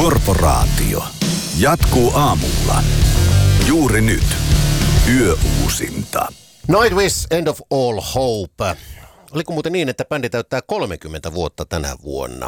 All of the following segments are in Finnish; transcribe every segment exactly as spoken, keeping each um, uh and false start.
Korporaatio jatkuu aamulla. Juuri nyt. Yöuusinta. Nightwish, End of All Hope. Oliko muuten niin, että bändi täyttää kolmekymmentä vuotta tänä vuonna?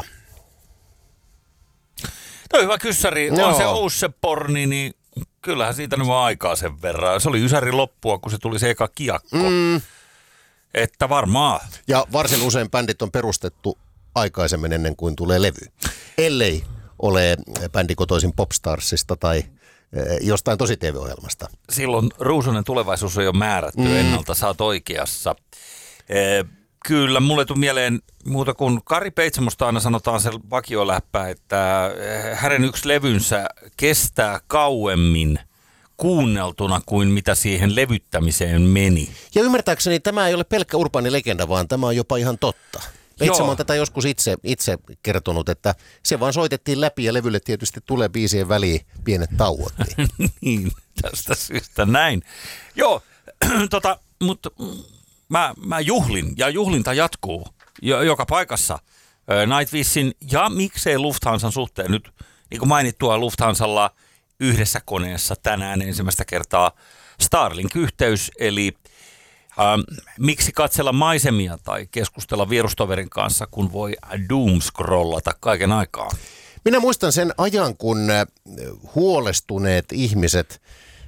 No hyvä kyssäri. No. On se Ousseporni, niin kyllähän siitä nyt on aikaa sen verran. Se oli ysäri loppua, kun se tuli se eka kiakko. Mm. Että varmaan. Ja varsin usein bändit on perustettu aikaisemmin ennen kuin tulee levy. Ellei ole bändi kotoisin Popstarsista tai jostain tosi T V-ohjelmasta. Silloin ruusunen tulevaisuus on jo määrätty mm. ennalta, sä oot oikeassa. E, kyllä, mulle tuli mieleen muuta kuin Kari Peitsamosta aina sanotaan se vakioläppä, että hänen yksi levynsä kestää kauemmin kuunneltuna kuin mitä siihen levyttämiseen meni. Ja ymmärtääkseni tämä ei ole pelkkä urbaani legenda, vaan tämä on jopa ihan totta. Peitsamo on tätä joskus itse, itse kertonut, että se vaan soitettiin läpi ja levylle tietysti tulee biisien väliin pienet tauot. Niin, tästä syystä näin. Joo, tota, mutta mä, mä juhlin ja juhlinta jatkuu jo, joka paikassa Nightwishin ja miksei Lufthansan suhteen. Nyt niin kuin mainittua Lufthansalla yhdessä koneessa tänään ensimmäistä kertaa Starlink-yhteys, eli Ähm, miksi katsella maisemia tai keskustella vierustoverin kanssa, kun voi doomscrollata kaiken aikaa? Minä muistan sen ajan, kun huolestuneet ihmiset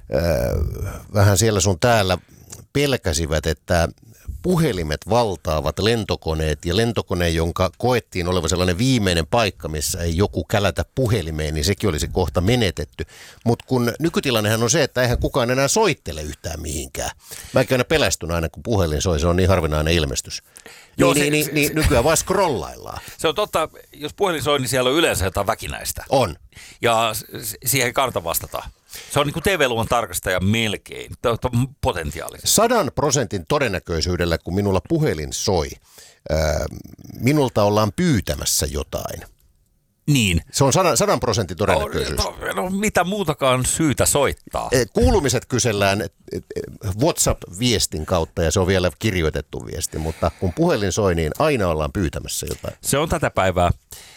äh, vähän siellä sun täällä pelkäsivät, että puhelimet valtaavat lentokoneet ja lentokone, jonka koettiin olevan sellainen viimeinen paikka, missä ei joku kälätä puhelimeen, niin sekin olisi kohta menetetty. Mutta kun nykytilannehan on se, että eihän kukaan enää soittele yhtään mihinkään. Mäkin aina pelästyn aina, kun puhelin soi, se on niin harvinainen ilmestys. Joo, niin, se, niin, se, niin se, nykyään vaan scrollaillaan. Se on totta, jos puhelin soi, niin siellä on yleensä jotain väkinäistä. On. Ja siihen ei kannata vastata. Se on niin kuin T V-luvan tarkastaja melkein, potentiaalisesti. Sadan prosentin todennäköisyydellä, kun minulla puhelin soi, ää, minulta ollaan pyytämässä jotain. Niin. Se on sadan, sadan prosentin todennäköisyys. No, no, no mitä muutakaan syytä soittaa? Kuulumiset kysellään WhatsApp-viestin kautta ja se on vielä kirjoitettu viesti, mutta kun puhelin soi, niin aina ollaan pyytämässä jotain. Se on tätä päivää.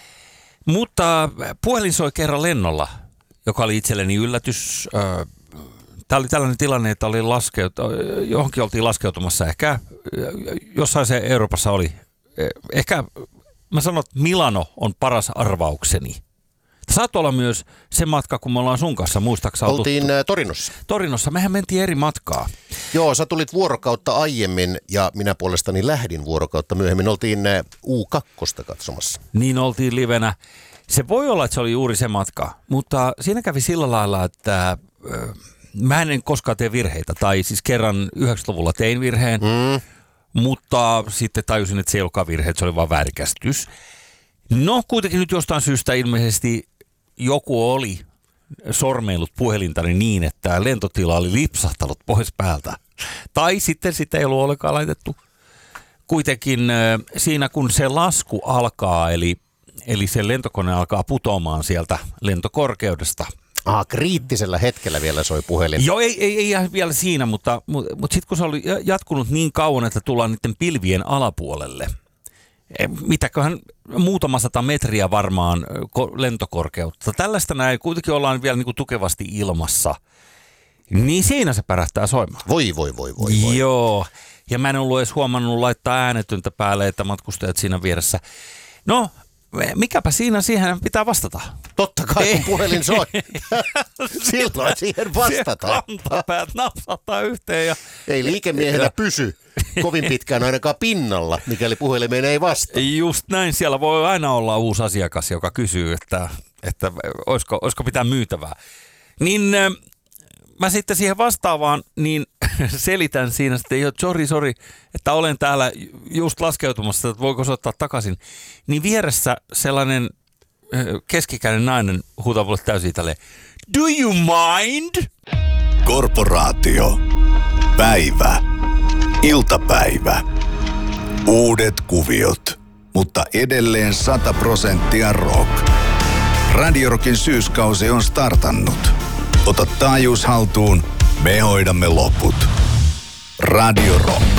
Mutta puhelin soi kerran lennolla, joka oli itselleni yllätys. Tämä oli tällainen tilanne, että oli laskeut, johonkin oltiin laskeutumassa. Ehkä jossain se Euroopassa oli. Ehkä mä sanon, että Milano on paras arvaukseni. Saat olla myös se matka, kun me ollaan sun kanssa, muistaakseni. Oltiin tuttu. Torinossa. Torinossa. Mehän mentiin eri matkaa. Joo, sä tulit vuorokautta aiemmin ja minä puolestani lähdin vuorokautta myöhemmin. Oltiin U kaksi katsomassa. Niin oltiin livenä. Se voi olla, että se oli juuri se matka, mutta siinä kävi sillä lailla, että äh, mä en koskaan tee virheitä. Tai siis kerran yhdeksänkymmentäluvulla tein virheen, mm. mutta sitten tajusin, että se ei olekaan virhe, että se oli vaan väärinkäsitys. No kuitenkin nyt jostain syystä ilmeisesti joku oli sormeillut puhelintani niin, että lentotila oli lipsahtanut pois päältä. Tai sitten sitä ei ollut ollenkaan laitettu. Kuitenkin äh, siinä kun se lasku alkaa, eli Eli se lentokone alkaa putoamaan sieltä lentokorkeudesta. Ah, kriittisellä hetkellä vielä soi puhelin. Joo, ei, ei, ei ihan vielä siinä, mutta, mutta, mutta sitten kun se oli jatkunut niin kauan, että tullaan niiden pilvien alapuolelle. Mitäköhän muutama sata metriä varmaan lentokorkeutta. Tällaista näin kuitenkin ollaan vielä niin kuin tukevasti ilmassa. Niin siinä se pärähtää soimaan. Voi, voi, voi, voi, voi. Joo, ja mä en ollut edes huomannut laittaa äänetöntä päälle, että matkustajat siinä vieressä. No, mikäpä siinä, siihen pitää vastata. Totta kai, kun puhelin soi. Silloin siihen vastataan. Se kantapäät napsattaa yhteen. Ja ei liikemiehellä pysy kovin pitkään ainakaan pinnalla, mikäli puhelimeen ei vasta. Just näin, siellä voi aina olla uusi asiakas, joka kysyy, että, että olisiko, olisiko pitää myytävää. Niin mä sitten siihen vastaavaan, niin selitän siinä sitten, jo sori, sori, että olen täällä just laskeutumassa, että voiko soittaa takaisin. Niin vieressä sellainen keskikäinen nainen huutaa mulle täysin tälleen, do you mind? Korporaatio. Päivä. Iltapäivä. Uudet kuviot, mutta edelleen sata prosenttia rock. Radio Rockin syyskausi on startannut. Ota taajuus haltuun, me hoidamme loput. Radio Rock.